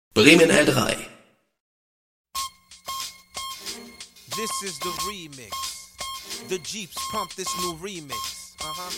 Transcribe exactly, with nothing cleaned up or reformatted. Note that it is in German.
Bremen L drei. This is the remix. The Jeeps pump this new remix. Uh-huh.